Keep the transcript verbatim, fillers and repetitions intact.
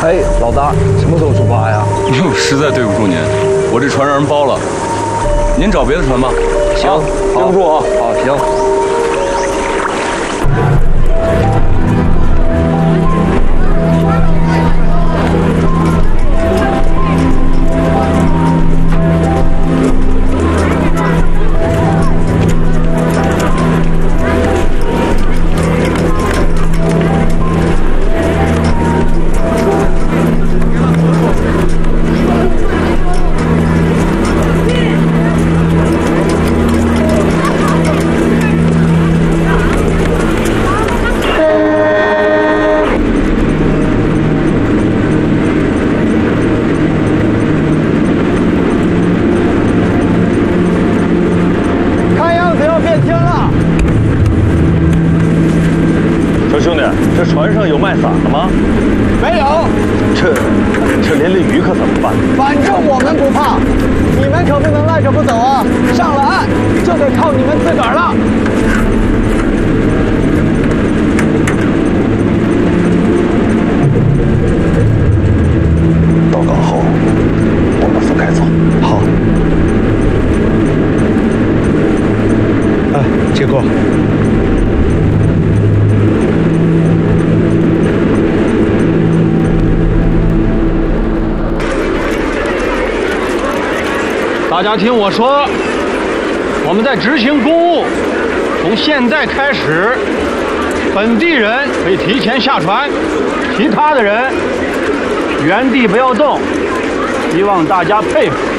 哎，老大，什么时候出发呀？ 哟，实在对不住您，我这船让人包了，您找别的船吧。 行， 对不住啊。 好，行。 这船上有卖伞的吗？ 没有。 这这淋了雨可怎么办？ 反正我们不怕，你们可不能赖着不走啊！上了岸就得靠你们自个儿了。 到港后，我们分开走。 好。哎，接过。 大家听我说，我们在执行公务，从现在开始，本地人可以提前下船，其他的人原地不要动，希望大家配合。